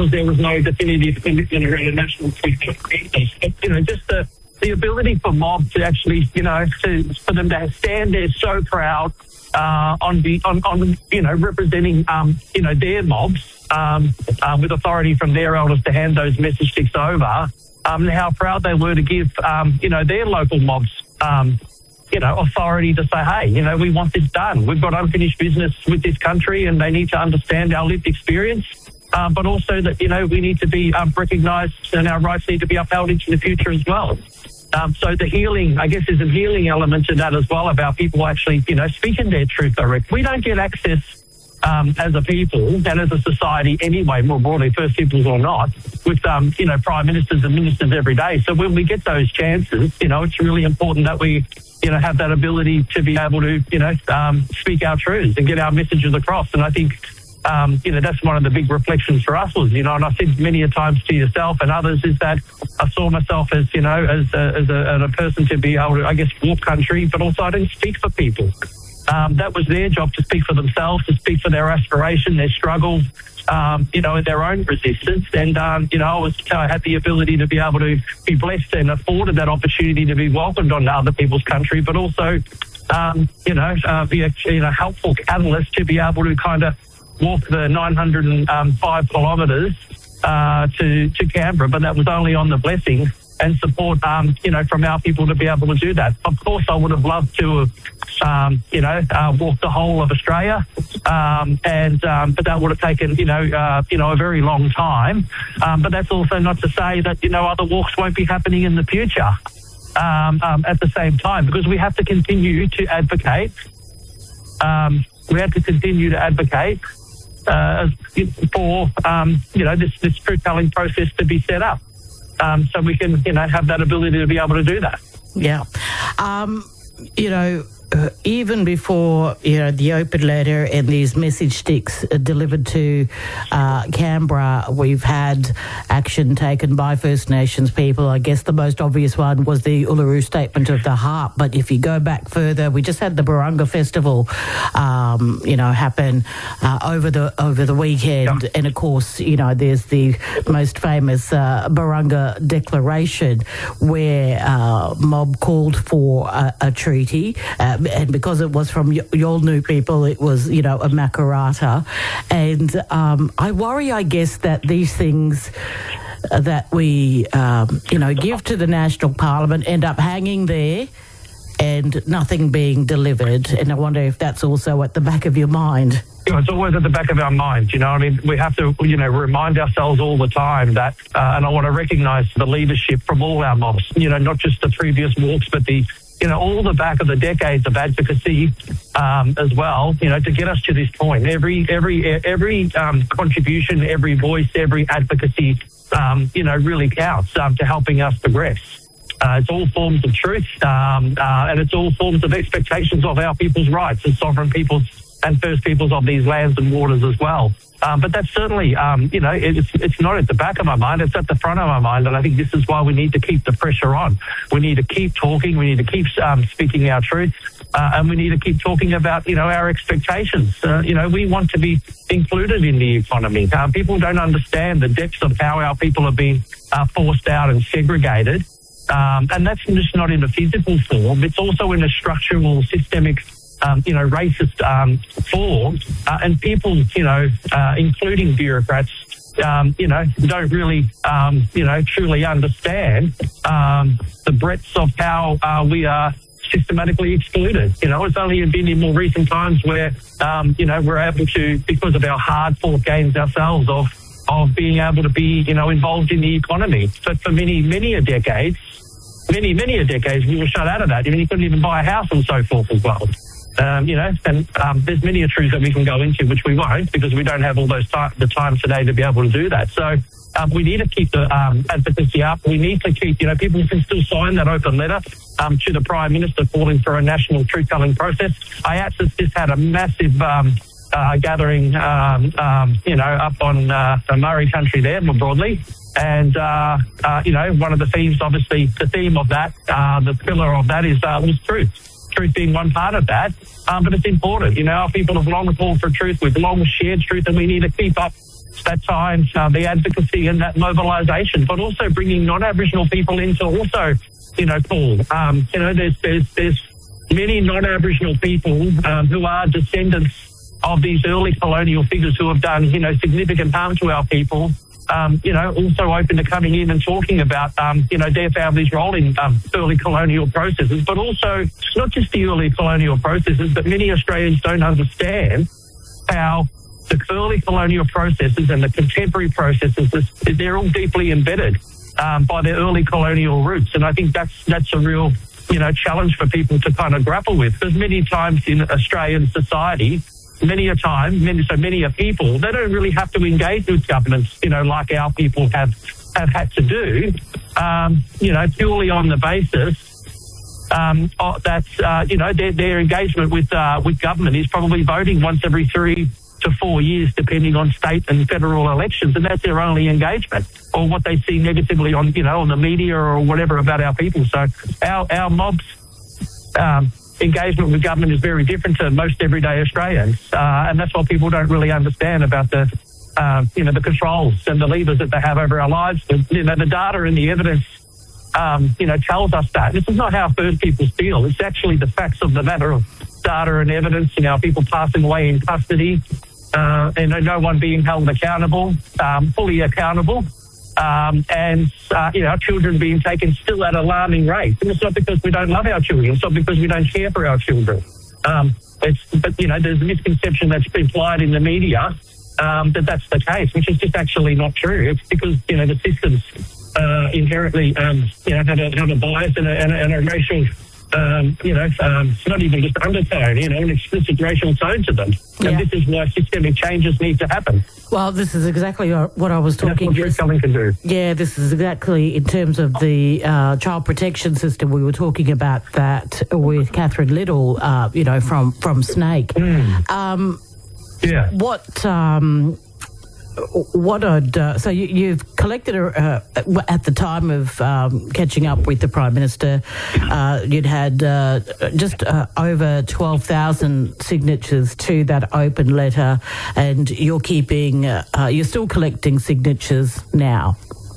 because there was no definitive commitment around a national truth. But, just the ability for mob to actually, for them to stand there so proud on representing, their mobs with authority from their elders to hand those message sticks over, and how proud they were to give, their local mobs, authority to say, hey, we want this done. We've got unfinished business with this country and they need to understand our lived experience, but also that, we need to be recognised and our rights need to be upheld into the future as well. So the healing, I guess, is a healing element to that as well about people actually, speaking their truth direct. We don't get access as a people and as a society anyway, more broadly, First Peoples or not, with, prime ministers and ministers every day. So when we get those chances, it's really important that we, have that ability to be able to, speak our truths and get our messages across. And I think, that's one of the big reflections for us was, and I said many a times to yourself and others is that I saw myself as, as a person to be able to, I guess, walk country, but also I didn't speak for people. That was their job to speak for themselves, to speak for their aspiration, their struggles, and their own resistance. And, I had the ability to be able to be blessed and afforded that opportunity to be welcomed onto other people's country, but also, be a helpful catalyst to be able to kind of walk the 905 kilometres to Canberra, but that was only on the blessing and support, from our people to be able to do that. Of course, I would have loved to have, walked the whole of Australia, but that would have taken, a very long time. But that's also not to say that, other walks won't be happening in the future at the same time, because we have to continue to advocate. We have to continue to advocate for, this truth-telling process to be set up. So we can, have that ability to be able to do that. Yeah. Even before, the open letter and these message sticks delivered to Canberra, we've had action taken by First Nations people. I guess the most obvious one was the Uluru Statement of the Heart. But if you go back further, we just had the Barunga Festival, happen over the weekend. Yeah. And of course, there's the most famous Barunga Declaration where mob called for a treaty. And because it was from Yolngu people, it was, a Makarrata. And I worry, I guess, that these things that we, give to the National Parliament end up hanging there and nothing being delivered. And I wonder if that's also at the back of your mind. It's always at the back of our minds, we have to, remind ourselves all the time that, and I want to recognise the leadership from all our mobs, not just the previous walks, but the, all the back of the decades of advocacy as well, to get us to this point. Every contribution, every voice, every advocacy, really counts to helping us progress. It's all forms of truth, and it's all forms of expectations of our people's rights as sovereign peoples and First Peoples of these lands and waters as well. But that's certainly, it's not at the back of my mind, it's at the front of my mind. And I think this is why we need to keep the pressure on. We need to keep talking, we need to keep speaking our truth, and we need to keep talking about, our expectations. We want to be included in the economy. People don't understand the depths of how our people are being forced out and segregated. And that's just not in a physical form, it's also in a structural, systemic racist form, and people, including bureaucrats, don't really, truly understand the breadth of how we are systematically excluded. It's only been in more recent times where, we're able to, because of our hard-fought gains ourselves of being able to be, involved in the economy. But for many a decades, we were shut out of that. You couldn't even buy a house and so forth as well. And there's many a truths that we can go into, which we won't, because we don't have all the time today to be able to do that. So we need to keep the advocacy up. We need to keep, people can still sign that open letter to the Prime Minister calling for a national truth-telling process. IATSIS just had a massive gathering, up on Murray country there, more broadly. And, one of the themes, obviously, the theme of that, the pillar of that was truth. Truth being one part of that, but it's important. Our people have long called for truth. We've long shared truth, and we need to keep up that time, the advocacy and that mobilisation, but also bringing non-Aboriginal people in to also, call. There's many non-Aboriginal people who are descendants of these early colonial figures who have done, significant harm to our people. Also open to coming in and talking about, their family's role in early colonial processes, but also not just the early colonial processes, but many Australians don't understand how the early colonial processes and the contemporary processes, they're all deeply embedded by their early colonial roots. And I think that's a real, challenge for people to kind of grapple with, because many times in Australian society, many people, they don't really have to engage with governments, like our people have had to do, purely on the basis that, their engagement with government is probably voting once every 3 to 4 years, depending on state and federal elections, and that's their only engagement, or what they see negatively on, on the media or whatever about our people. So our mobs, engagement with government is very different to most everyday Australians, and that's what people don't really understand about the controls and the levers that they have over our lives. The data and the evidence, tells us that. This is not how First Peoples feel. It's actually the facts of the matter of data and evidence, people passing away in custody, and no one being held accountable, fully accountable. And our children being taken still at alarming rates. And it's not because we don't love our children. It's not because we don't care for our children. But there's a misconception that's been applied in the media that's the case, which is just actually not true. It's because, the systems inherently, have a bias and a racial, it's not even just undertone, an explicit racial tone to them. Yeah. And this is why systemic changes need to happen. Well, this is exactly what I was talking about. That's what truth-telling can do. Yeah, this is exactly in terms of the child protection system. We were talking about that with Catherine Little, from Snake. Yeah. So you've collected at the time of catching up with the Prime Minister, you'd had just over 12,000 signatures to that open letter, and you're still collecting signatures now.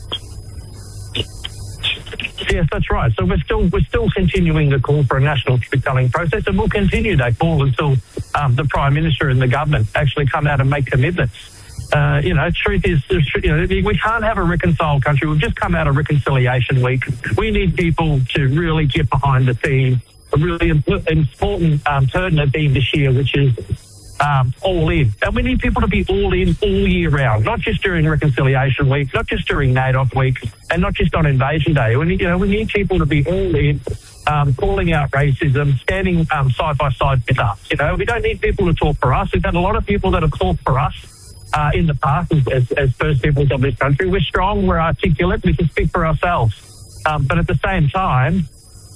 Yes, that's right. So we're still continuing the call for a national truth-telling process, and we'll continue that call until the Prime Minister and the government actually come out and make commitments. Truth is, we can't have a reconciled country. We've just come out of Reconciliation Week. We need people to really get behind the theme, a really important pertinent theme this year, which is all in. And we need people to be all in all year round, not just during Reconciliation Week, not just during NAIDOC Week, and not just on Invasion Day. We need people to be all in, calling out racism, standing side by side with us. We don't need people to talk for us. We've had a lot of people that have talked for us in the past as First Peoples of this country. We're strong, we're articulate, we can speak for ourselves. But at the same time,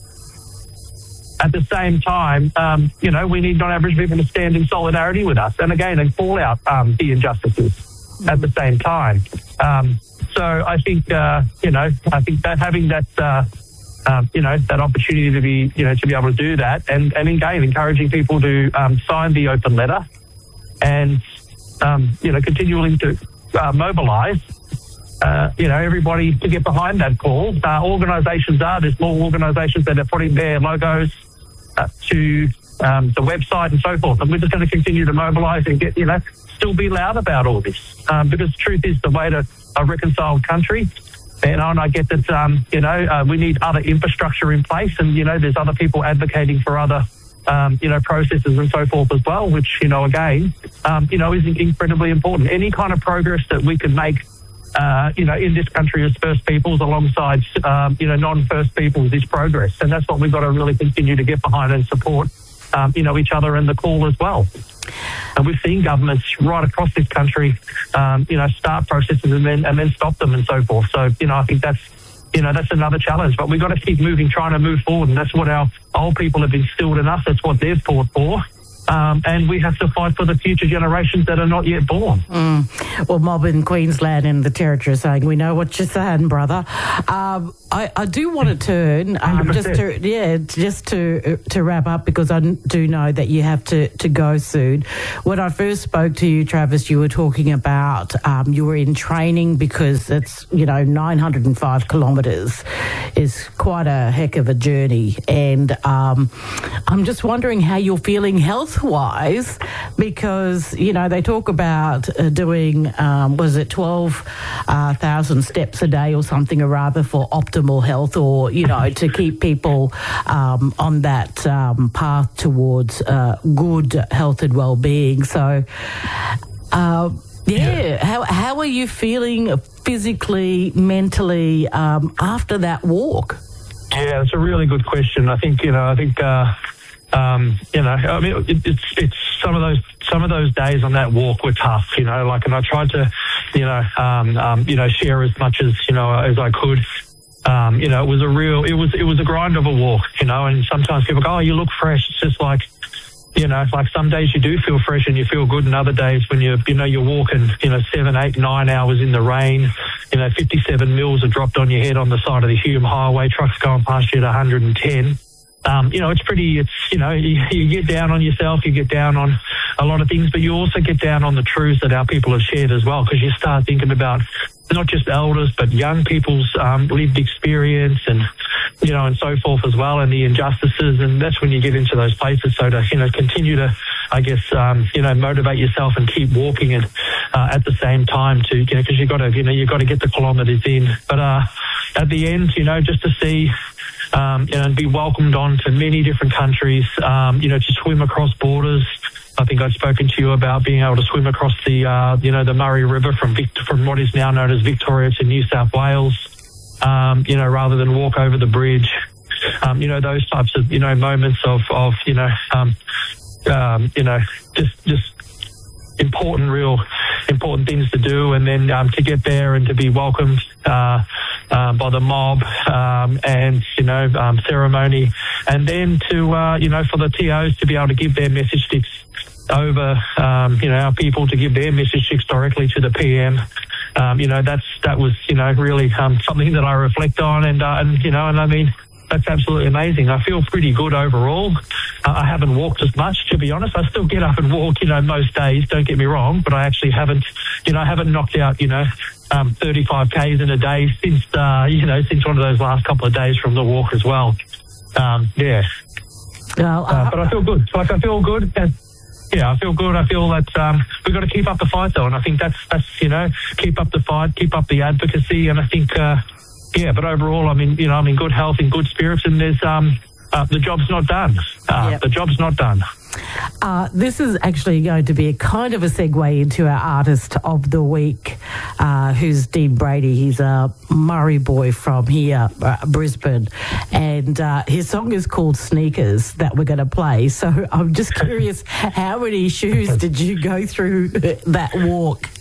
we need non-Aboriginal people to stand in solidarity with us, and again, and call out the injustices at the same time. So I think, that having that, that opportunity to be able to do that, and again, encouraging people to sign the open letter, and continuing to mobilise, everybody to get behind that call. There's more organisations that are putting their logos to the website and so forth. And we're just going to continue to mobilise and get, still be loud about all this, because truth is the way to a reconciled country. And I get that, we need other infrastructure in place, and, there's other people advocating for other processes and so forth as well, which, again, is incredibly important. Any kind of progress that we can make, in this country as First Peoples alongside, non-First Peoples is progress. And that's what we've got to really continue to get behind and support, each other in the call as well. And we've seen governments right across this country, start processes and then stop them and so forth. So, I think that's another challenge, but we've got to keep moving, trying to move forward, and that's what our old people have instilled in us. That's what they've fought for, and we have to fight for the future generations that are not yet born. Well, mob in Queensland and the Territory are saying, we know what you're saying, brother. I do want to turn just to wrap up, because I do know that you have to go soon. When I first spoke to you, Travis, you were talking about you were in training, because it's 905 kilometres is quite a heck of a journey, and I'm just wondering how you're feeling health-wise, because they talk about doing 12,000 steps a day or something, or rather, for optimal health, or to keep people on that path towards good health and well-being. So how are you feeling physically, mentally after that walk? Yeah, it's a really good question. I think it's some of those days on that walk were tough, and I tried to, share as much as I could. It was a grind of a walk, and sometimes people go, oh, you look fresh. It's just like, like some days you do feel fresh and you feel good, and other days when you're walking, 7, 8, 9 hours in the rain, 57 mils are dropped on your head on the side of the Hume Highway, trucks going past you at 110. You get down on yourself, you get down on a lot of things, but you also get down on the truths that our people have shared as well, because you start thinking about not just elders, but young people's lived experience and so forth as well, and the injustices, and that's when you get into those places. So to, continue to, I guess, motivate yourself and keep walking, and at the same time to, because you've got to get the kilometres in. But at the end, just to see, and be welcomed on to many different countries, to swim across borders. I think I've spoken to you about being able to swim across the Murray River from what is now known as Victoria to New South Wales, rather than walk over the bridge. Those types of, moments of just important things to do, and then to get there and to be welcomed by the mob, and ceremony, and then to for the TOs to be able to give their message sticks over, our people to give their message sticks directly to the PM. That was really something that I reflect on, and I mean, that's absolutely amazing. I feel pretty good overall. I haven't walked as much, to be honest. I still get up and walk, most days, don't get me wrong, but I actually haven't knocked out, 35 Ks in a day since one of those last couple of days from the walk as well. But I feel good. Like, I feel good. I feel good. I feel that we've got to keep up the fight, though, and I think that's keep up the fight, keep up the advocacy, and I think but overall, I'm in good health and good spirits, and there's the job's not done. The job's not done. This is actually going to be a kind of a segue into our artist of the week, who's Dean Brady. He's a Murray boy from here, Brisbane, and his song is called Sneakers that we're going to play. So I'm just curious, how many shoes did you go through that walk?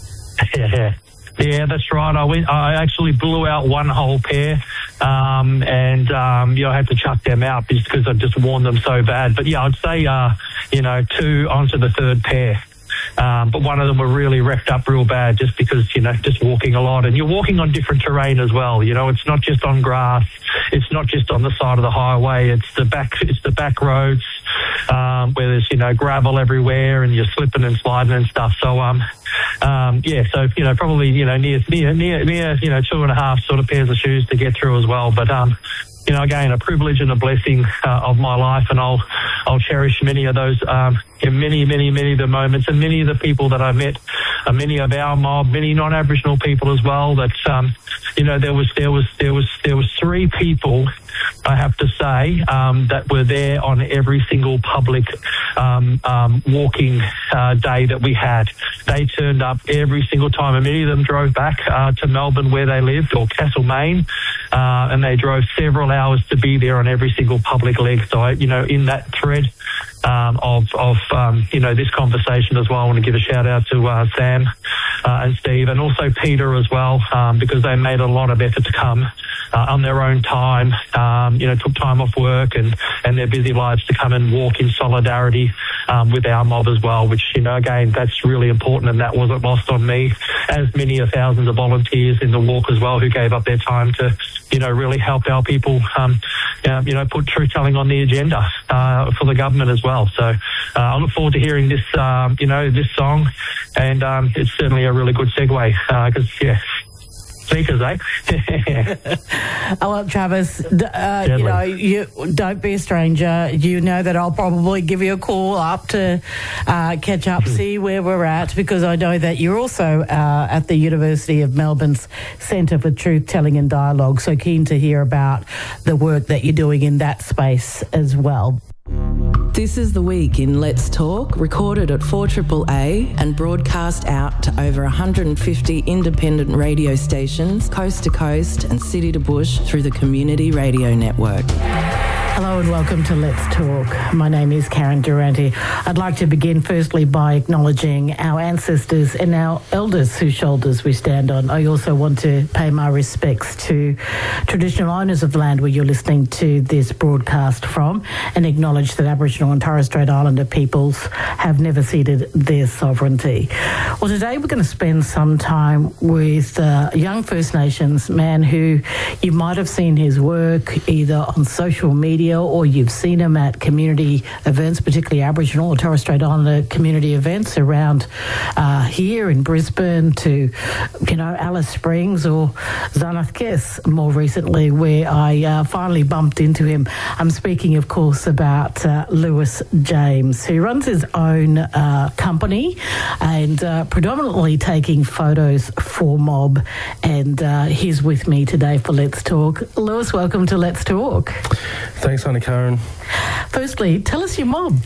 Yeah, that's right. I actually blew out one whole pair, and I had to chuck them out because I'd just worn them so bad. But yeah, I'd say, 2 onto the third pair. But one of them were really wrecked up real bad just because, just walking a lot, and you're walking on different terrain as well. It's not just on grass. It's not just on the side of the highway. It's the back roads, where there's, gravel everywhere and you're slipping and sliding and stuff. So, probably, near 2.5 sort of pairs of shoes to get through as well. But, again, a privilege and a blessing of my life, and I'll cherish many of those, many of the moments, and many of the people that I met, many of our mob, many non-Aboriginal people as well. That there was 3 people, I have to say, that were there on every single public walking day that we had. They turned up every single time, and many of them drove back to Melbourne where they lived, or Castlemaine, and they drove several hours to be there on every single public leg. So, in that thread of this conversation as well, I want to give a shout out to Sam and Steve, and also Peter as well, because they made a lot of effort to come on their own time, took time off work and their busy lives to come and walk in solidarity with our mob as well, which, again, that's really important, and that wasn't lost on me, as many of thousands of volunteers in the walk as well who gave up their time to, really help our people, put truth-telling on the agenda for the government as well. So I look forward to hearing this, this song, and it's certainly a really good segue because, speakers, eh? Well, Travis, you don't be a stranger. You know that I'll probably give you a call up to catch up, see where we're at, because I know that you're also at the University of Melbourne's Centre for Truth Telling and Dialogue, so keen to hear about the work that you're doing in that space as well. This is The Week in Let's Talk, recorded at 4AAA and broadcast out to over 150 independent radio stations, coast to coast and city to bush through the Community Radio Network. Hello and welcome to Let's Talk. My name is Karen Durante. I'd like to begin firstly by acknowledging our ancestors and our elders whose shoulders we stand on. I also want to pay my respects to traditional owners of the land where you're listening to this broadcast from, and acknowledge that Aboriginal and Torres Strait Islander peoples have never ceded their sovereignty. Well, today we're going to spend some time with a young First Nations man who you might have seen his work either on social media or you've seen him at community events, particularly Aboriginal or Torres Strait Islander community events around here in Brisbane to, Alice Springs or Xanathkes more recently, where I finally bumped into him. I'm speaking, of course, about Lewis James, who runs his own company and predominantly taking photos for mob. And he's with me today for Let's Talk. Lewis, welcome to Let's Talk. Thanks, Honey Karen. Firstly, tell us your mob.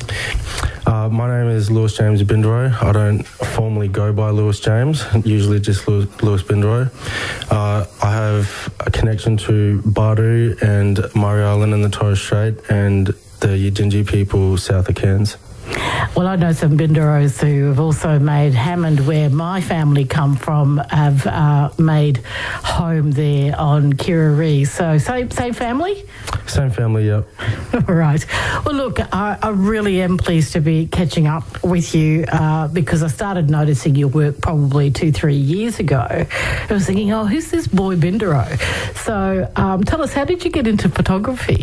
My name is Lewis James Bindro. I don't formally go by Lewis James, usually just Lewis Bindro. I have a connection to Bardu and Murray Island in the Torres Strait and the Yidinji people south of Cairns. Well, I know some Binderos who have also made Hammond, where my family come from, have made home there on Kirraree. So same family? Same family, yep. All right. Well, look, I really am pleased to be catching up with you because I started noticing your work probably 2-3 years ago. I was thinking, who's this boy Bindero? So tell us, how did you get into photography?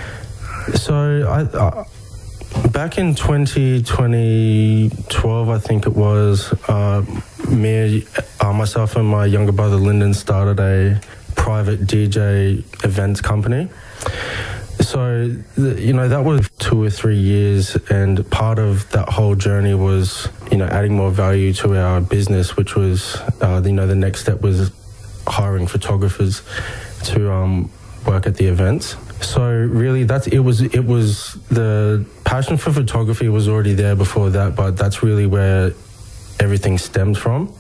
So back in 2012, I think it was, myself and my younger brother Lyndon started a private DJ events company. So, that was 2 or 3 years, and part of that whole journey was, adding more value to our business, which was, the next step was hiring photographers to work at the events. So really, it was the passion for photography was already there before that, but that's really where everything stemmed from.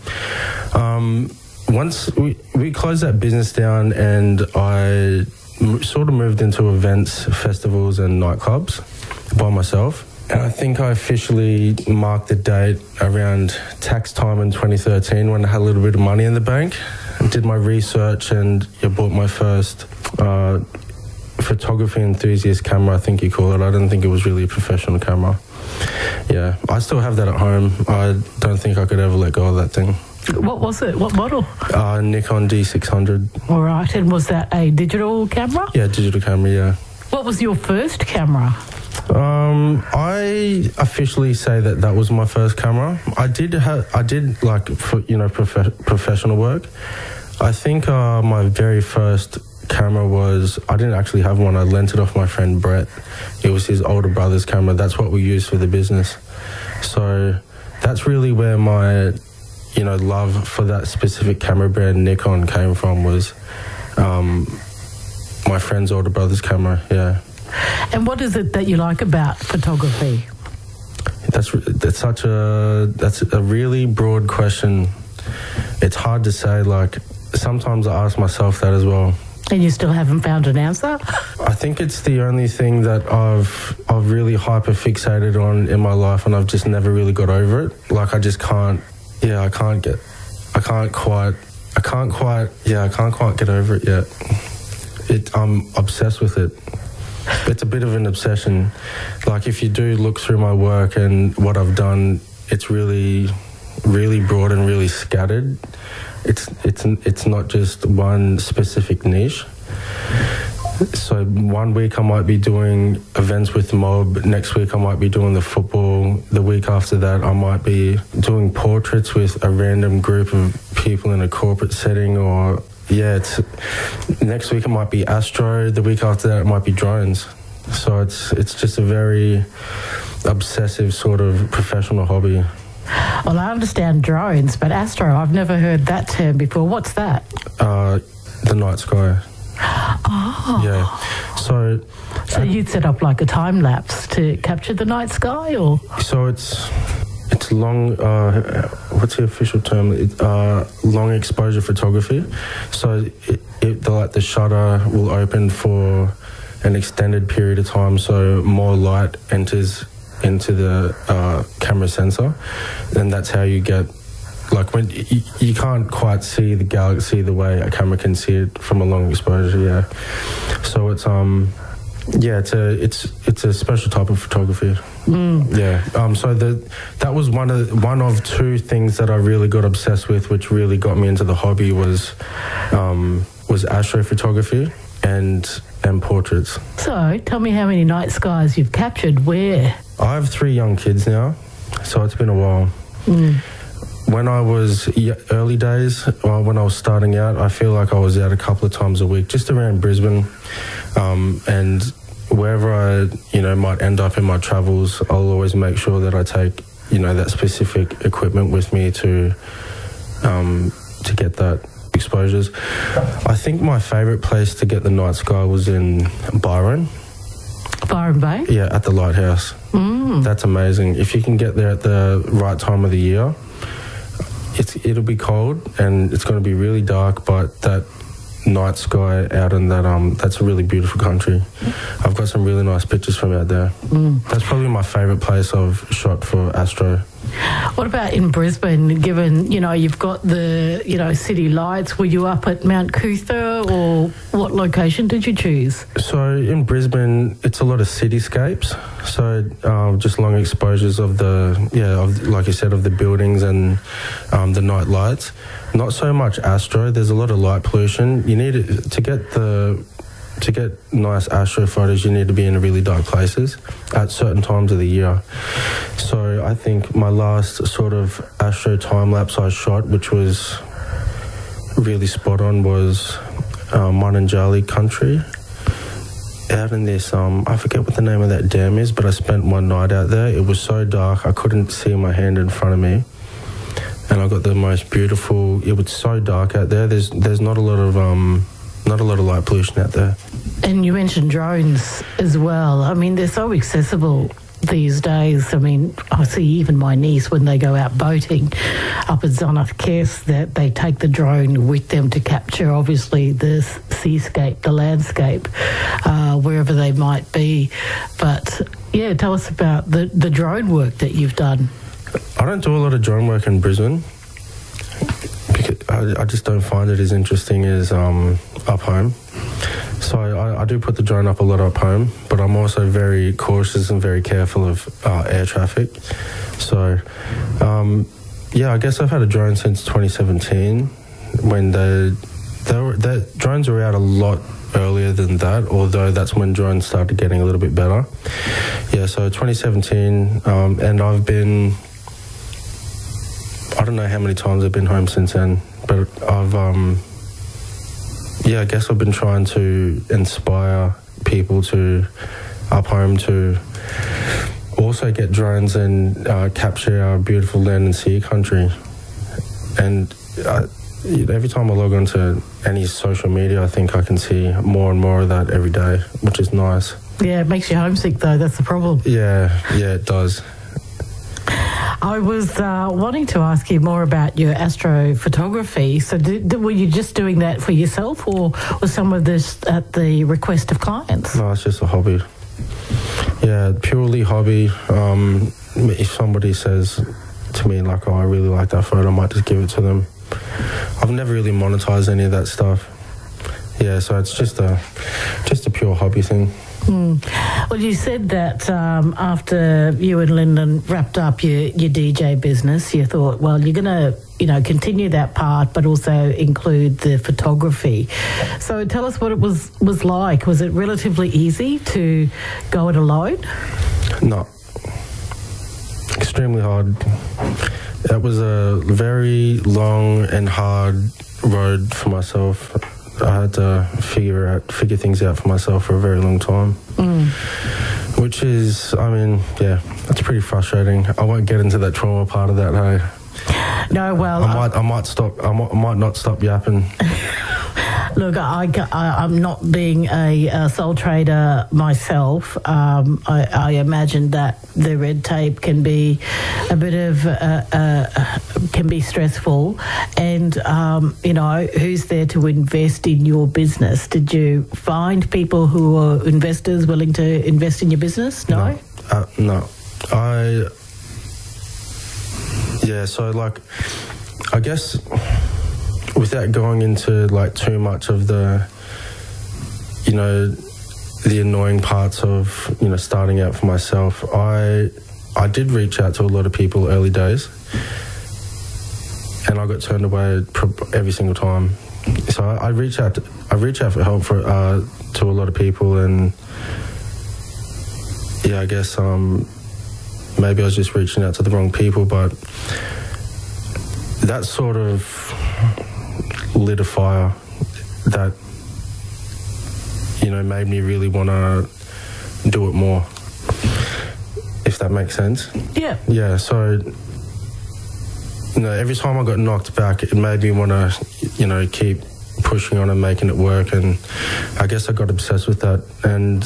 Once we closed that business down, and I sort of moved into events, festivals and nightclubs by myself. And I think I officially marked the date around tax time in 2013 when I had a little bit of money in the bank. I did my research and bought my first photography enthusiast camera, I think you call it. I don't think it was really a professional camera. Yeah, I still have that at home. I don't think I could ever let go of that thing. What was it? What model? Nikon D600. All right, and was that a digital camera? Yeah, digital camera, yeah. What was your first camera? I officially say that was my first camera. I did professional work. I think my very first camera was, I didn't actually have one. I lent it off my friend Brett. It was his older brother's camera. That's what we used for the business. So that's really where my, love for that specific camera brand Nikon came from, was my friend's older brother's camera, yeah. And what is it that you like about photography? That's a really broad question. It's hard to say. Sometimes I ask myself that as well. And you still haven't found an answer? I think it's the only thing that I've really hyper fixated on in my life, and I've just never really got over it. I just can't. Yeah, I can't quite get over it yet. I'm obsessed with it. It's a bit of an obsession. Like, if you do look through my work and what I've done, it's really, really broad and really scattered. It's not just one specific niche. So one week I might be doing events with Mob, next week I might be doing the football, the week after that I might be doing portraits with a random group of people in a corporate setting, or next week it might be astro, the week after that it might be drones. So it's just a very obsessive sort of professional hobby. Well, I understand drones, but astro, I've never heard that term before. What's that? The night sky. Oh. Yeah. So you'd set up like a time lapse to capture the night sky, or? So it's long. What's the official term? Long exposure photography. So the shutter will open for an extended period of time, so more light enters into the camera sensor, and that's how you get. Like, when you can't quite see the galaxy the way a camera can see it from a long exposure, yeah. So it's it's a special type of photography. Yeah. So that was one of two things that I really got obsessed with, which really got me into the hobby was astrophotography and portraits. So tell me how many night skies you've captured. Where? I have 3 young kids now, so it's been a while. When I was early days, when I was starting out, I feel like I was out a couple of times a week, just around Brisbane, and wherever I, might end up in my travels, I'll always make sure that I take, that specific equipment with me to get that exposures. I think my favourite place to get the night sky was in Byron. Byron Bay? Yeah, at the lighthouse. That's amazing. If you can get there at the right time of the year, it'll be cold and it's going to be really dark, but that night sky out in that's a really beautiful country. I've got some really nice pictures from out there. That's probably my favourite place I've shot for astro. What about in Brisbane, given, you've got the, city lights? Were you up at Mount Cootha, or what location did you choose? So in Brisbane, it's a lot of cityscapes. So just long exposures of like you said, of the buildings and the night lights. Not so much astro. There's a lot of light pollution. You need to get nice astro photos, you need to be in really dark places at certain times of the year. So I think my last sort of astro time lapse I shot, which was really spot on, was Mununjali country. Out in this, I forget what the name of that dam is, but I spent one night out there. It was so dark I couldn't see my hand in front of me, and I got the most beautiful. It was so dark out there. There's not a lot of light pollution out there. And you mentioned drones as well. I mean, they're so accessible these days. I mean, I see even my niece, when they go out boating up at Zonach, that they take the drone with them to capture, obviously, the seascape, the landscape, wherever they might be. But, yeah, tell us about the drone work that you've done. I don't do a lot of drone work in Brisbane. I just don't find it as interesting as up home. So I do put the drone up a lot up home, but I'm also very cautious and very careful of air traffic. So, I guess I've had a drone since 2017, when the drones were out a lot earlier than that, although that's when drones started getting a little bit better. Yeah, so 2017, and I've been... I don't know how many times I've been home since then, but I've, I guess I've been trying to inspire people up home to also get drones and capture our beautiful land and sea country. And every time I log onto any social media, I think I can see more and more of that every day, which is nice. Yeah, it makes you homesick though, that's the problem. Yeah, it does. I was wanting to ask you more about your astrophotography. So were you just doing that for yourself, or was some of this at the request of clients? No, it's just a hobby. Yeah, purely hobby. If somebody says to me, like, oh, I really like that photo, I might just give it to them. I've never really monetized any of that stuff. Yeah, so it's just a pure hobby thing. Well, you said that after you and Lyndon wrapped up your DJ business, you thought, well, you're going to, continue that part, but also include the photography. So tell us what it was like. Was it relatively easy to go it alone? No. Extremely hard. That was a very long and hard road for myself. I had to figure things out for myself for a very long time. Which is, that's pretty frustrating. I won't get into that trauma part of that, hey. No, well, I might not stop yapping. Look, I'm not being a sole trader myself. I imagine that the red tape can be a bit of can be stressful, and who's there to invest in your business? Did you find people who are investors willing to invest in your business? No. So I guess, without going into too much of the annoying parts of starting out for myself, I did reach out to a lot of people early days, and I got turned away every single time. So I reach out for help to a lot of people, and I guess maybe I was just reaching out to the wrong people, but that sort of lit a fire that made me really want to do it more, if that makes sense. Yeah, so every time I got knocked back, it made me want to keep pushing on and making it work, and I guess I got obsessed with that. And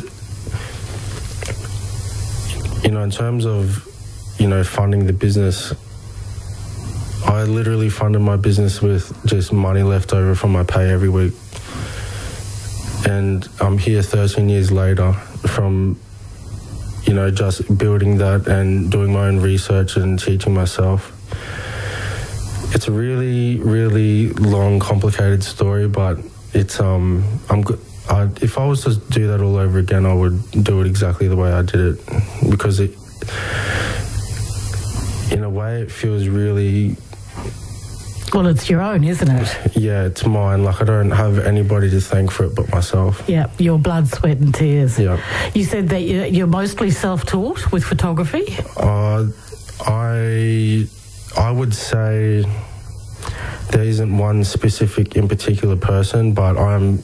in terms of funding the business, I literally funded my business with just money left over from my pay every week. And I'm here 13 years later from, just building that and doing my own research and teaching myself. It's a really, really long, complicated story, but it's, if I was to do that all over again, I would do it exactly the way I did it, because in a way, it feels really... Well, it's your own, isn't it? Yeah, it's mine. I don't have anybody to thank for it but myself. Yeah, your blood, sweat and tears. Yeah. You said that you're mostly self-taught with photography? I would say there isn't one specific in particular person, but I'm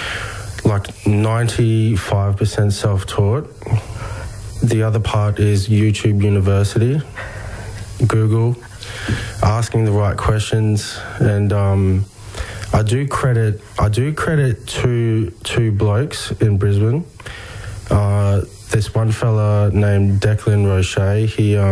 95% self-taught. The other part is YouTube University, Google, asking the right questions, and I do credit two blokes in Brisbane. This one fella named Declan Roche.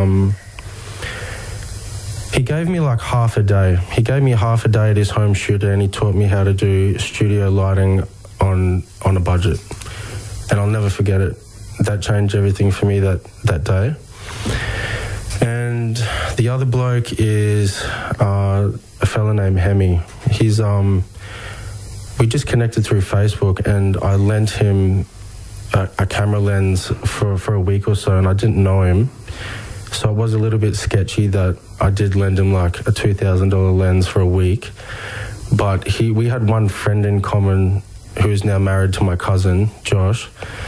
He gave me half a day. He gave me half a day at his home studio, and he taught me how to do studio lighting on a budget, and I'll never forget it. That changed everything for me that day. And the other bloke is a fella named Hemi. He's we just connected through Facebook, and I lent him a camera lens for a week or so, and I didn't know him, so it was a little bit sketchy that I did lend him a $2,000 lens for a week. But we had one friend in common who's now married to my cousin Josh,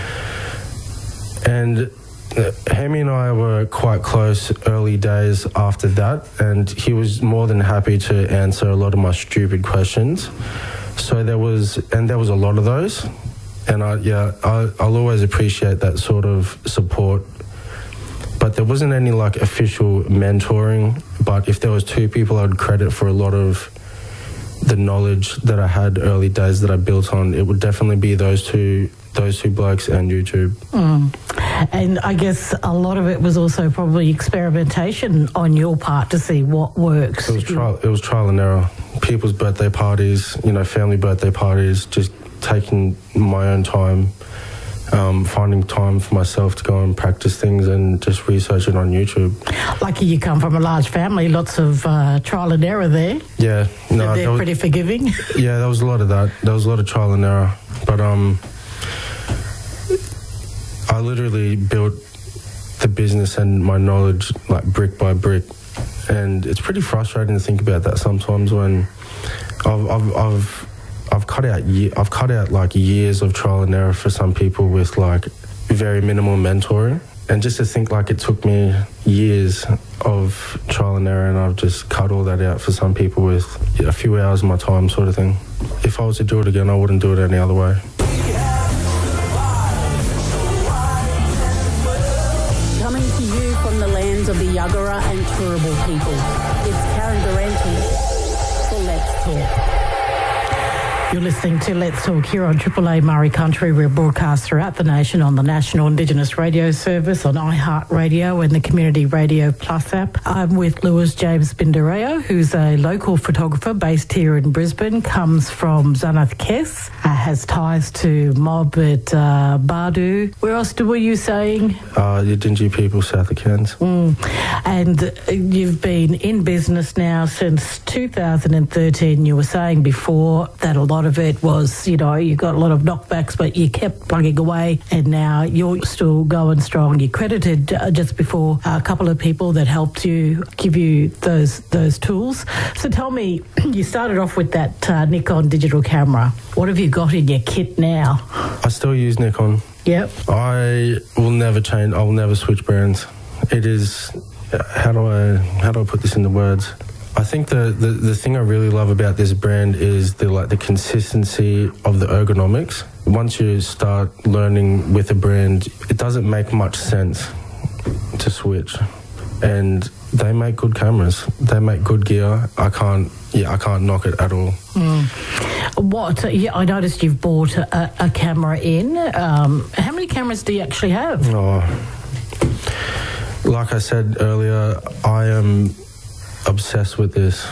and Hemi and I were quite close early days after that, and he was more than happy to answer a lot of my stupid questions. So there was a lot of those, and I'll always appreciate that sort of support. But there wasn't any official mentoring, but if there was two people I'd credit for a lot of the knowledge that I had early days that I built on, it would definitely be those two blokes and YouTube. And I guess a lot of it was also probably experimentation on your part to see what works. It was trial and error. People's birthday parties, family birthday parties, just taking my own time, finding time for myself to go and practice things and just research it on YouTube. Lucky you come from a large family, lots of trial and error there. Yeah. No, they're pretty forgiving. Yeah, there was a lot of that. There was a lot of trial and error. But I literally built the business and my knowledge like brick by brick, and it's pretty frustrating to think about that sometimes when I've cut out like years of trial and error for some people with like very minimal mentoring, and just to think like it took me years of trial and error and I've just cut all that out for some people with a few hours of my time sort of thing. If I was to do it again, I wouldn't do it any other way. Coming to you from the lands of the Yuggera and Turrbal people, it's Karen Durante for Let's Talk. You're listening to Let's Talk here on Triple A Murray Country. We're broadcast throughout the nation on the National Indigenous Radio Service, on iHeartRadio and the Community Radio Plus app. I'm with Lewis James Bindereo, who's a local photographer based here in Brisbane, comes from Zanath Kes, has ties to mob at Bardu. Where else were you saying? The Dingy people south of Cairns. And you've been in business now since 2013. You were saying before that a lot of it was, you got a lot of knockbacks, but you kept plugging away, and now you're still going strong. You credited just before a couple of people that helped you, give you those tools. So tell me, you started off with that Nikon digital camera. What have you got in your kit now? I still use Nikon. Yep. I will never change. I will never switch brands. It is, how do I put this into words? I think the thing I really love about this brand is the consistency of the ergonomics. Once you start learning with a brand, it doesn't make much sense to switch. And they make good cameras. They make good gear. I can't knock it at all. I noticed you've bought a camera in. How many cameras do you actually have? Like I said earlier, I am obsessed with this.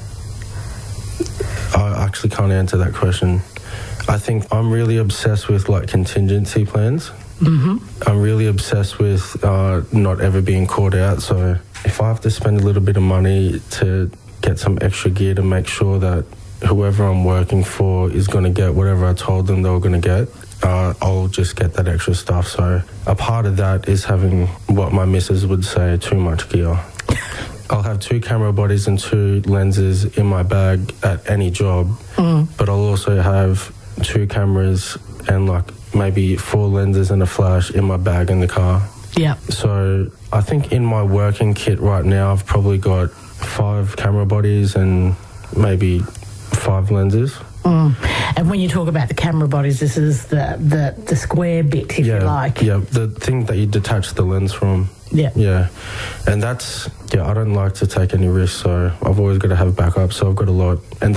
I actually can't answer that question. I think I'm really obsessed with like contingency plans. Mm-hmm. I'm really obsessed with not ever being caught out. So if I have to spend a little bit of money to get some extra gear to make sure that whoever I'm working for is going to get whatever I told them they were going to get, I'll just get that extra stuff. So a part of that is having what my missus would say, too much gear. I'll have 2 camera bodies and 2 lenses in my bag at any job, but I'll also have 2 cameras and like maybe 4 lenses and a flash in my bag in the car. Yeah. So I think in my working kit right now, I've probably got 5 camera bodies and maybe 5 lenses. And when you talk about the camera bodies, this is the square bit, if you like. Yeah, the thing that you detach the lens from. Yeah. Yeah. And I don't like to take any risks, so I've always got to have backup, so I've got a lot. And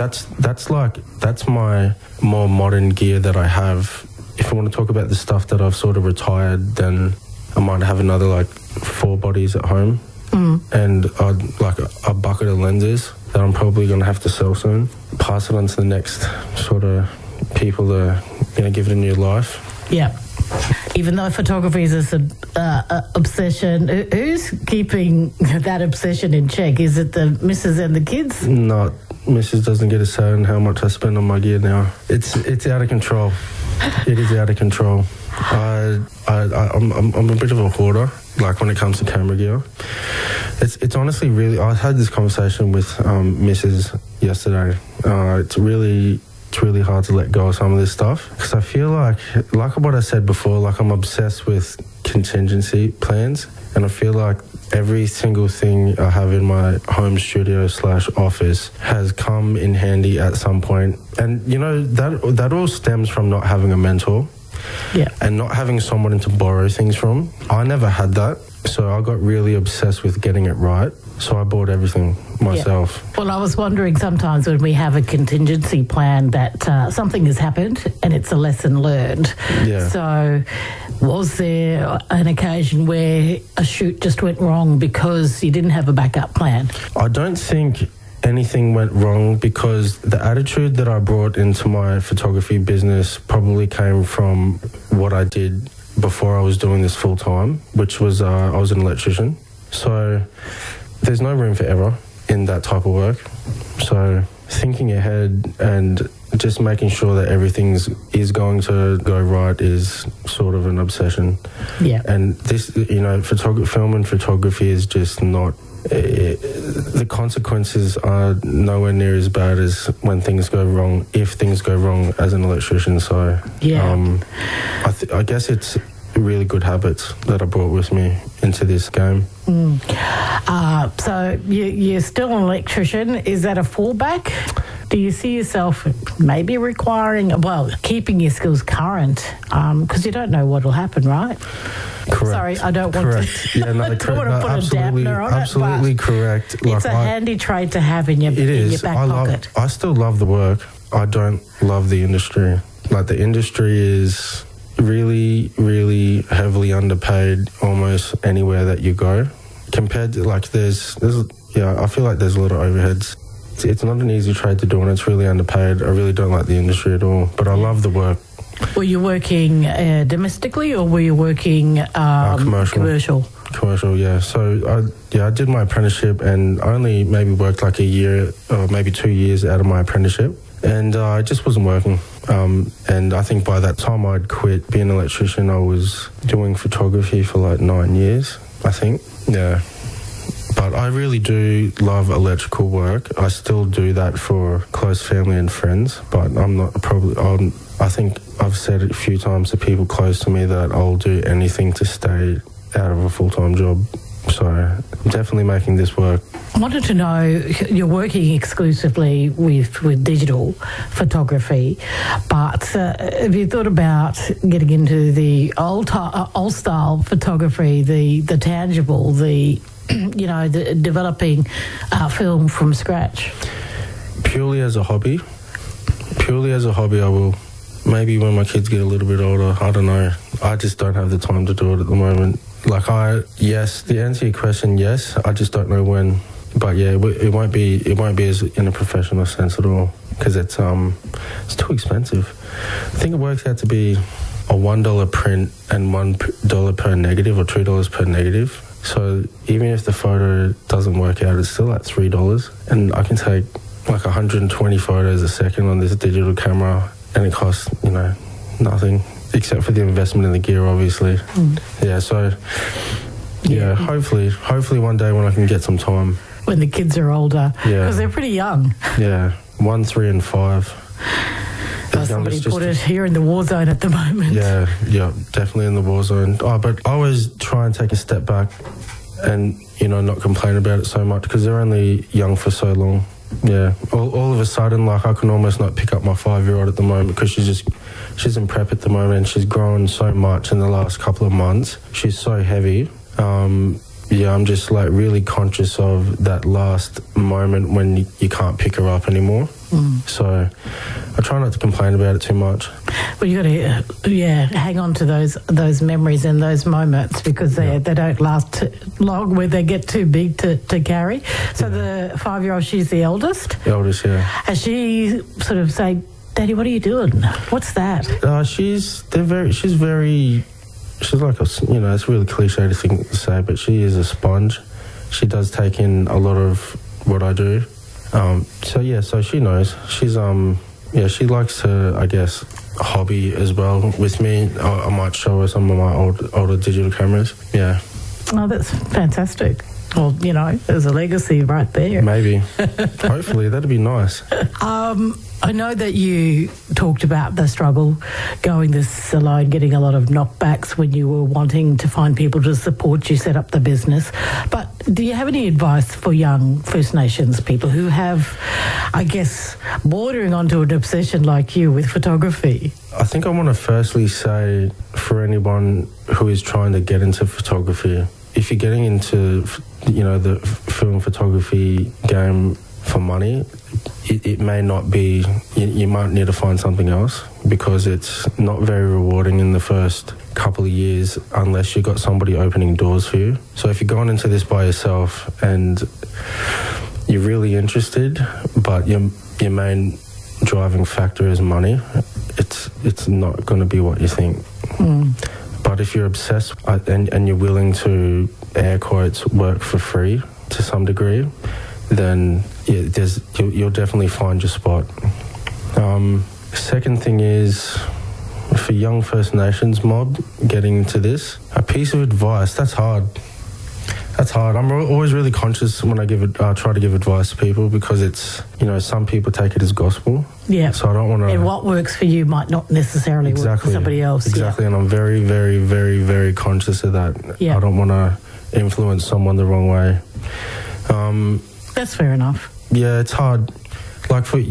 that's my more modern gear that I have. If I want to talk about the stuff that I've sort of retired, then I might have another like 4 bodies at home. And like a bucket of lenses that I'm probably going to have to sell soon. Pass it on to the next sort of people to give it a new life. Yeah. Even though photography is an obsession, who's keeping that obsession in check? Is it the missus and the kids? No, missus doesn't get a say on how much I spend on my gear now. It's out of control. It is out of control. I'm a bit of a hoarder, like when it comes to camera gear. It's honestly really. I had this conversation with Mrs. yesterday. It's really hard to let go of some of this stuff because I feel like what I said before, like I'm obsessed with contingency plans, and I feel like every single thing I have in my home studio / office has come in handy at some point. And that all stems from not having a mentor. Yeah. And not having someone to borrow things from. I never had that, so I got really obsessed with getting it right. So I bought everything myself. Yeah. Well, I was wondering sometimes when we have a contingency plan that something has happened and it's a lesson learned. Yeah. So was there an occasion where a shoot just went wrong because you didn't have a backup plan? I don't think anything went wrong because the attitude that I brought into my photography business probably came from what I did before I was doing this full time, which was I was an electrician. So there's no room for error in that type of work. So thinking ahead and just making sure that everything is going to go right is sort of an obsession. Yeah. And this, film and photography is just not... the consequences are nowhere near as bad as when things go wrong, if things go wrong as an electrician. So, I guess it's really good habits that I brought with me into this game. So you're still an electrician. Is that a fallback? Do you see yourself maybe keeping your skills current? Because you don't know what will happen, right? Correct. Sorry, I don't want to. Yeah, no, I don't want to put a dampener on absolutely it. correct. It's a handy trade to have in your back pocket. I still love the work. I don't love the industry. Like, the industry is really, really heavily underpaid almost anywhere that you go. Compared to, I feel like there's a lot of overheads. It's not an easy trade to do, and it's really underpaid. I really don't like the industry at all, but I love the work. Were you working domestically, or were you working commercial? Commercial, yeah. So I did my apprenticeship, and I only maybe worked like a year or maybe 2 years out of my apprenticeship, and I just wasn't working. And I think by that time I'd quit being an electrician. I was doing photography for like 9 years, I think. Yeah. But I really do love electrical work. I still do that for close family and friends, but I think I've said it a few times to people close to me that I'll do anything to stay out of a full-time job. So I'm definitely making this work. I wanted to know, you're working exclusively with digital photography, but have you thought about getting into the old style photography, the tangible, the developing film from scratch? Purely as a hobby, I will. Maybe when my kids get a little bit older, I don't know. I just don't have the time to do it at the moment. The answer to your question, yes. I just don't know when. But yeah, it won't be as in a professional sense at all, because it's too expensive. I think it works out to be a $1 print and $1 per negative, or $2 per negative. So even if the photo doesn't work out, it's still at $3, and I can take like 120 photos a second on this digital camera, and it costs nothing except for the investment in the gear, obviously. Yeah, so hopefully one day when I can get some time. When the kids are older, because they're pretty young. Yeah, 1, 3 and 5. Somebody put it here in the war zone at the moment. Yeah, definitely in the war zone. But I always try and take a step back and, not complain about it so much, because they're only young for so long. Yeah, all of a sudden, I can almost not pick up my 5-year-old at the moment, because she's in prep at the moment, and she's grown so much in the last couple of months. She's so heavy. I'm just really conscious of that last moment when you can't pick her up anymore. So I try not to complain about it too much. Well, you got to hang on to those memories and those moments, because they don't last long when they get too big to carry. So the 5-year-old, she's the eldest? The eldest, yeah. And she sort of say, Daddy, what are you doing? What's that? She's like it's a really cliche thing to say, but she is a sponge. She does take in a lot of what I do. So she knows. She's she likes to, I guess, hobby as well with me. I might show her some of my older digital cameras. Yeah. Oh, that's fantastic. Well, there's a legacy right there. Maybe. Hopefully, that'd be nice. I know that you talked about the struggle going this alone, getting a lot of knockbacks when you were wanting to find people to support you set up the business. But do you have any advice for young First Nations people who have, I guess, bordering onto an obsession like you with photography? I think I want to firstly say, for anyone who is trying to get into photography, if you're getting into, the film photography game for money, it may not be, you might need to find something else, because it's not very rewarding in the first couple of years unless you've got somebody opening doors for you. So if you're going into this by yourself and you're really interested, but your main driving factor is money, it's not going to be what you think. But if you're obsessed and you're willing to, air quotes, work for free to some degree, then you'll definitely find your spot. Second thing is, for young First Nations mob getting into this, a piece of advice, that's hard. That's hard. I'm always really conscious when I try to give advice to people, because it's, some people take it as gospel. Yeah. So I don't want to... And what works for you might not necessarily work for somebody else. Exactly. Yeah. And I'm very, very, very, very conscious of that. Yeah. I don't want to influence someone the wrong way. That's fair enough. Yeah, it's hard. Like for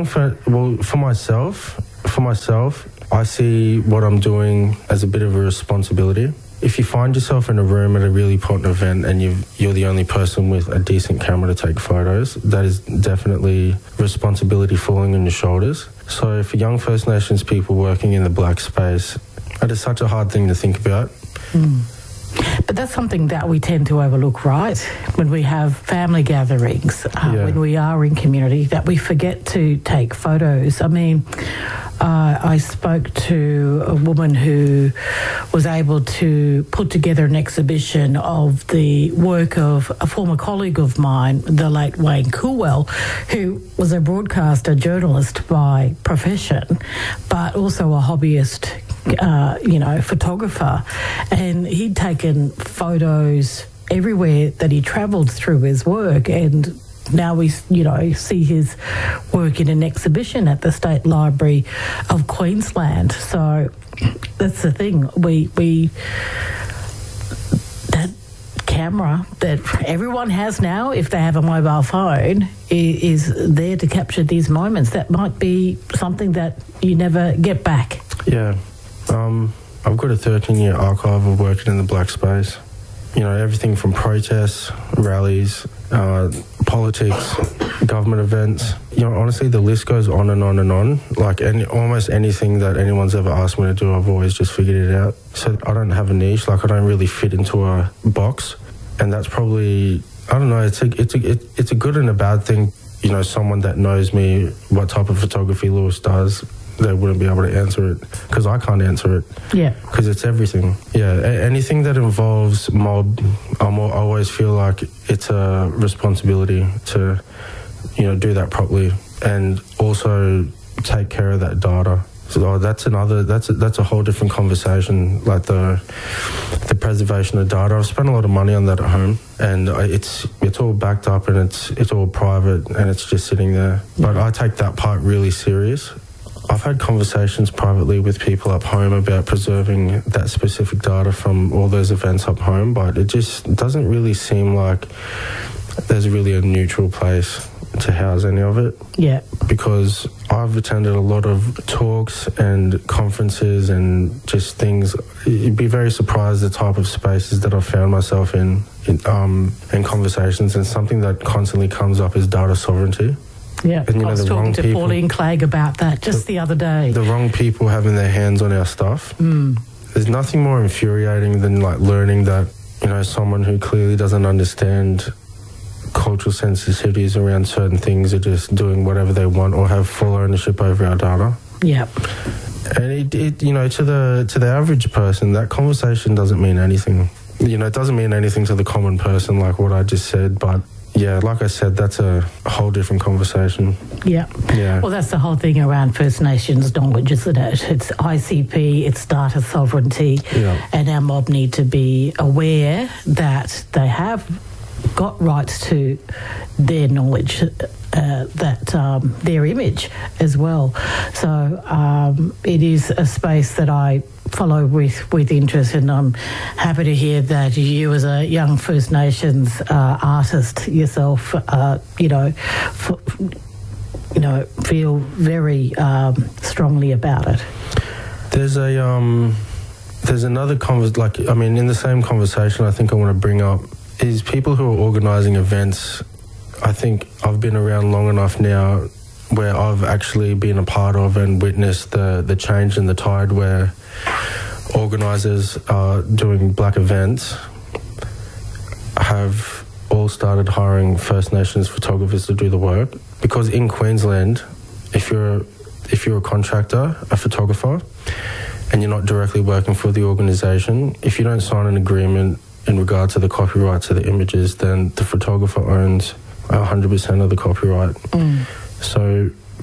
myself, I see what I'm doing as a bit of a responsibility. If you find yourself in a room at a really important event and you're the only person with a decent camera to take photos, that is definitely responsibility falling on your shoulders. So for young First Nations people working in the black space, that is such a hard thing to think about. But that's something that we tend to overlook, right? When we have family gatherings, when we are in community, that we forget to take photos. I mean, I spoke to a woman who was able to put together an exhibition of the work of a former colleague of mine, the late Wayne Coolwell, who was a broadcaster journalist by profession, but also a hobbyist photographer, and he'd taken photos everywhere that he travelled through his work, and now we, see his work in an exhibition at the State Library of Queensland. So that's the thing. That camera that everyone has now, if they have a mobile phone, is there to capture these moments. That might be something that you never get back. Yeah. I've got a 13-year archive of working in the black space. Everything from protests, rallies, politics, government events. Honestly, the list goes on and on and on. Like almost anything that anyone's ever asked me to do, I've always just figured it out. So I don't have a niche. Like I don't really fit into a box, and that's probably, I don't know. It's a good and a bad thing. Someone that knows me, what type of photography Lewis does, they wouldn't be able to answer it, because I can't answer it. Yeah. Because it's everything. Yeah. Anything that involves mob, I always feel like it's a responsibility to, do that properly, and also take care of that data. So that's a whole different conversation. Like the preservation of data. I've spent a lot of money on that at home, and it's all backed up, and it's all private, and it's just sitting there. But I take that part really serious. I've had conversations privately with people up home about preserving that specific data from all those events up home, but it just doesn't really seem like there's really a neutral place to house any of it. Yeah. Because I've attended a lot of talks and conferences and just things. You'd be very surprised the type of spaces that I've found myself in conversations, and something that constantly comes up is data sovereignty. Yeah, and, I was talking to Pauline Clegg about that just the other day. The wrong people having their hands on our stuff. There's nothing more infuriating than learning that, someone who clearly doesn't understand cultural sensitivities around certain things are just doing whatever they want or have full ownership over our data. Yeah. And it to the average person, that conversation doesn't mean anything. It doesn't mean anything to the common person, like what I just said, but yeah, like I said, that's a whole different conversation. Yeah. Well, that's the whole thing around First Nations knowledge, isn't it? It's ICP, it's data sovereignty, and our mob need to be aware that they have got rights to their knowledge, their image as well. So it is a space that I follow with interest, and I'm happy to hear that you, as a young First Nations artist yourself, feel very strongly about it. There's another in the same conversation I think I want to bring up is people who are organising events. I think I've been around long enough now where I've actually been a part of and witnessed the change in the tide, where organisers doing black events have all started hiring First Nations photographers to do the work. Because in Queensland, if you're a contractor, a photographer, and you're not directly working for the organisation, if you don't sign an agreement in regard to the copyright to the images, then the photographer owns 100% of the copyright. So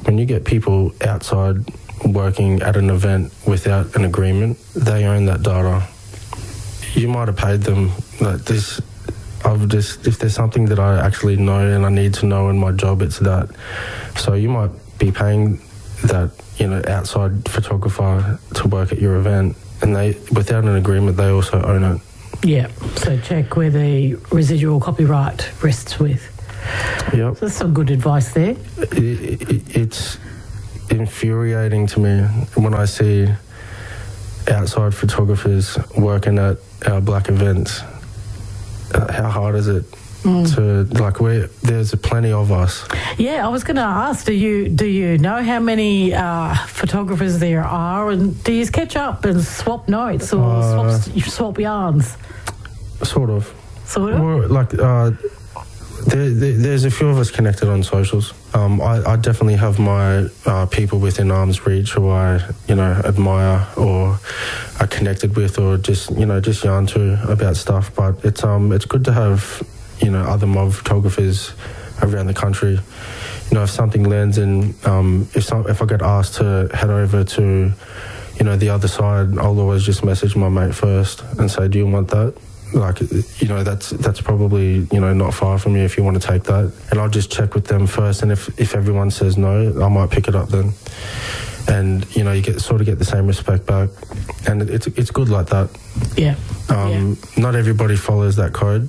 when you get people outside working at an event without an agreement, they own that data. You might have paid them like this. If there's something that I actually know and I need to know in my job, it's that. So you might be paying that, outside photographer to work at your event, and they, without an agreement, they also own it. Yeah, so check where the residual copyright rests with. Yep. So that's some good advice there. It's infuriating to me when I see outside photographers working at our black events. How hard is it to, there's plenty of us. Yeah, I was going to ask, do you know how many photographers there are, and do you catch up and swap notes or swap yarns? Sort of. Or there's a few of us connected on socials. I definitely have my people within arm's reach who I, admire or are connected with, or just yarn to about stuff. But it's good to have, other mob photographers around the country. If something lands in, if I get asked to head over to, the other side, I'll always just message my mate first and say, do you want that? That's probably, not far from you if you want to take that. And I'll just check with them first, and if everyone says no, I might pick it up then. And, you get the same respect back. And it's good like that. Yeah. Not everybody follows that code.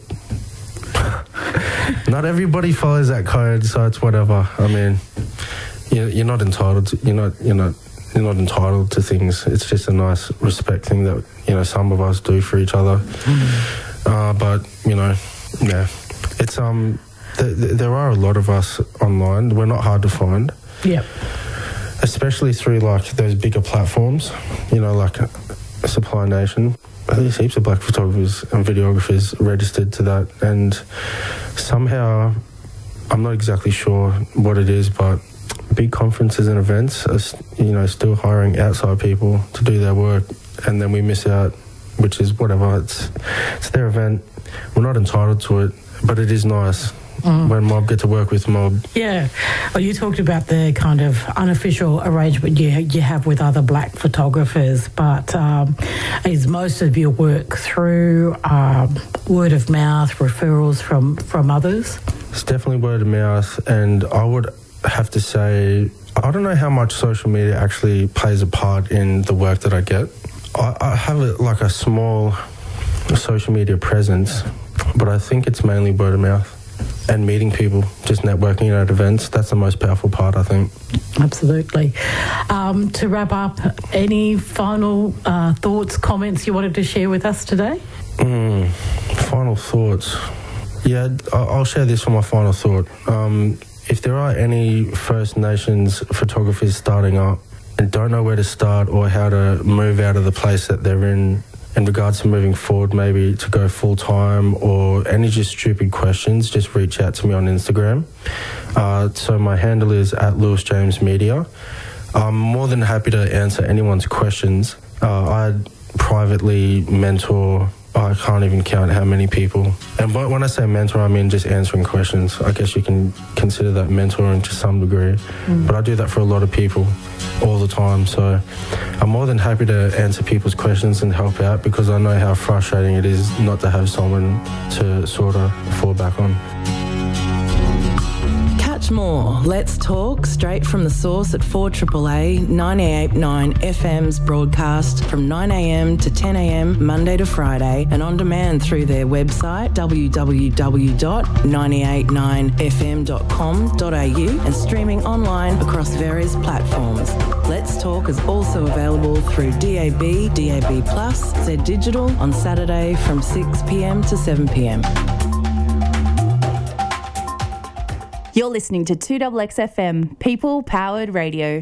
Not everybody follows that code, so it's whatever. I mean, you're not entitled to, you're not entitled to things. It's just a nice respect thing that, some of us do for each other. But, yeah. It's, there are a lot of us online. We're not hard to find. Yep. Especially through, those bigger platforms, like Supply Nation. There's heaps of black photographers and videographers registered to that. And somehow, I'm not exactly sure what it is, but big conferences and events are, still hiring outside people to do their work, and then we miss out, which is whatever. It's their event. We're not entitled to it, but it is nice when Mob get to work with Mob. Yeah. Well, you talked about the kind of unofficial arrangement you have with other black photographers, but is most of your work through word of mouth, referrals from others? It's definitely word of mouth, and I would have to say, I don't know how much social media actually plays a part in the work that I get. I have a small social media presence, but I think it's mainly word of mouth and meeting people, just networking at events. That's the most powerful part, I think. Absolutely. To wrap up, any final thoughts, comments you wanted to share with us today? Final thoughts. Yeah, I'll share this for my final thought. If there are any First Nations photographers starting up and don't know where to start or how to move out of the place that they're in regards to moving forward, maybe to go full-time, or any just stupid questions, just reach out to me on Instagram. So my handle is @LewisJamesMedia. I'm more than happy to answer anyone's questions. I privately mentor, I can't even count how many people. And when I say mentor, I mean just answering questions. I guess you can consider that mentoring to some degree. But I do that for a lot of people all the time. So I'm more than happy to answer people's questions and help out, because I know how frustrating it is not to have someone to sort of fall back on. Catch more Let's Talk straight from the source at 4AAA 98.9 FM's broadcast from 9am to 10am Monday to Friday, and on demand through their website www.989fm.com.au and streaming online across various platforms. Let's Talk is also available through DAB, DAB+, Z Digital on Saturday from 6pm to 7pm. You're listening to 2XXFM, People Powered Radio.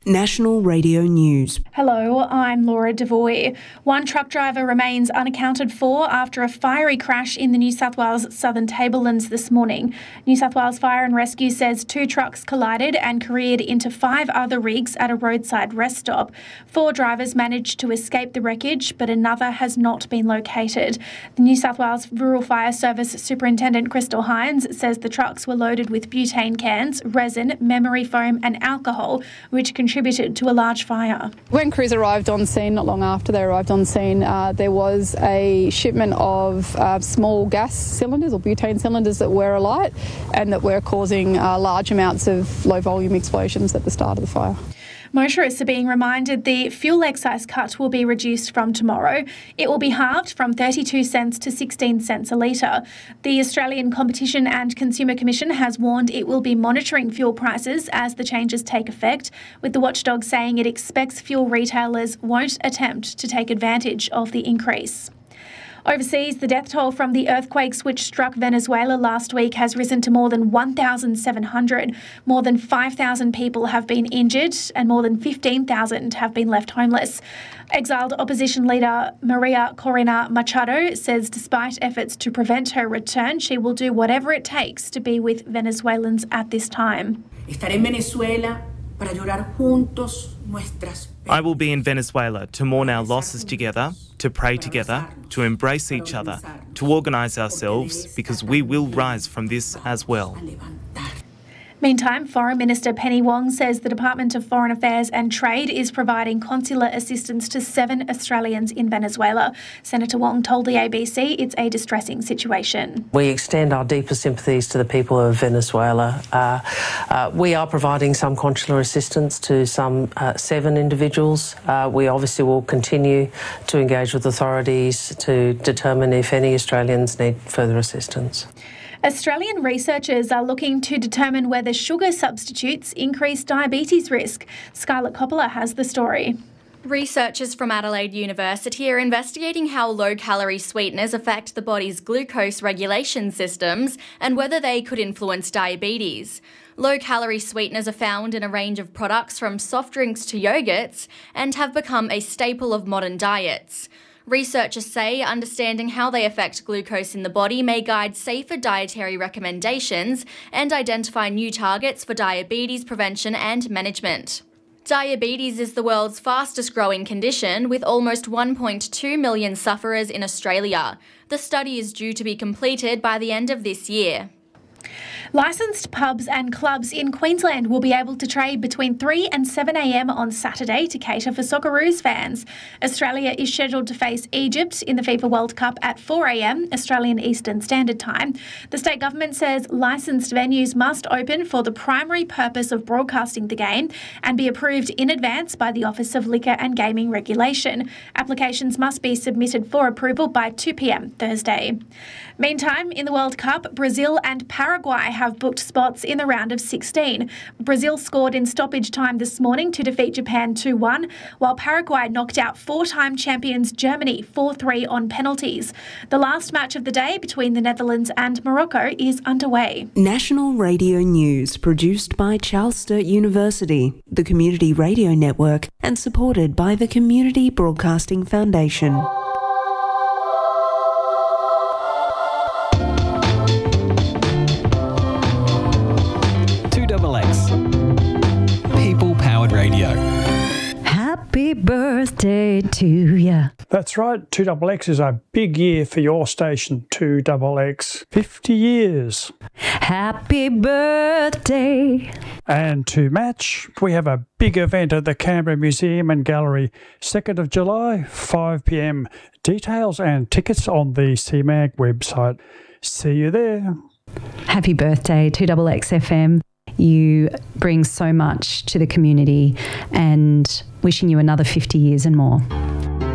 National Radio News. Hello, I'm Laura Devoy. One truck driver remains unaccounted for after a fiery crash in the New South Wales Southern Tablelands this morning. New South Wales Fire and Rescue says 2 trucks collided and careered into 5 other rigs at a roadside rest stop. 4 drivers managed to escape the wreckage, but another has not been located. The New South Wales Rural Fire Service Superintendent Crystal Hines says the trucks were loaded with butane cans, resin, memory foam and alcohol, which contributed to a large fire. When crews arrived on scene, not long after they arrived on scene, there was a shipment of small gas cylinders or butane cylinders that were alight and that were causing large amounts of low-volume explosions at the start of the fire. Motorists are being reminded the fuel excise cut will be reduced from tomorrow. It will be halved from 32 cents to 16 cents a litre. The Australian Competition and Consumer Commission has warned it will be monitoring fuel prices as the changes take effect, with the watchdog saying it expects fuel retailers won't attempt to take advantage of the increase. Overseas, the death toll from the earthquakes which struck Venezuela last week has risen to more than 1,700. More than 5,000 people have been injured and more than 15,000 have been left homeless. Exiled opposition leader Maria Corina Machado says despite efforts to prevent her return, she will do whatever it takes to be with Venezuelans at this time. Estaré en Venezuela para llorar juntos nuestras. I will be in Venezuela to mourn our losses together, to pray together, to embrace each other, to organise ourselves, because we will rise from this as well. Meantime, Foreign Minister Penny Wong says the Department of Foreign Affairs and Trade is providing consular assistance to 7 Australians in Venezuela. Senator Wong told the ABC it's a distressing situation. We extend our deepest sympathies to the people of Venezuela. We are providing some consular assistance to some 7 individuals. We obviously will continue to engage with authorities to determine if any Australians need further assistance. Australian researchers are looking to determine whether sugar substitutes increase diabetes risk. Scarlett Coppola has the story. Researchers from Adelaide University are investigating how low-calorie sweeteners affect the body's glucose regulation systems and whether they could influence diabetes. Low-calorie sweeteners are found in a range of products from soft drinks to yogurts and have become a staple of modern diets. Researchers say understanding how they affect glucose in the body may guide safer dietary recommendations and identify new targets for diabetes prevention and management. Diabetes is the world's fastest growing condition, with almost 1.2 million sufferers in Australia. The study is due to be completed by the end of this year. Licensed pubs and clubs in Queensland will be able to trade between 3 and 7 a.m. on Saturday to cater for Socceroos fans. Australia is scheduled to face Egypt in the FIFA World Cup at 4 a.m. Australian Eastern Standard Time. The state government says licensed venues must open for the primary purpose of broadcasting the game and be approved in advance by the Office of Liquor and Gaming Regulation. Applications must be submitted for approval by 2 p.m. Thursday. Meantime, in the World Cup, Brazil and Paraguay have booked spots in the round of 16. Brazil scored in stoppage time this morning to defeat Japan 2-1, while Paraguay knocked out 4-time champions Germany 4-3 on penalties. The last match of the day between the Netherlands and Morocco is underway. National Radio News, produced by Charles Sturt University, the Community Radio Network, and supported by the Community Broadcasting Foundation. Radio. Happy birthday to ya. That's right, 2XX is a big year for your station, 2XX. 50 years. Happy birthday. And to match, we have a big event at the Canberra Museum and Gallery, 2nd of July, 5 p.m. Details and tickets on the CMAG website. See you there. Happy birthday, 2XX FM. You bring so much to the community, and wishing you another 50 years and more.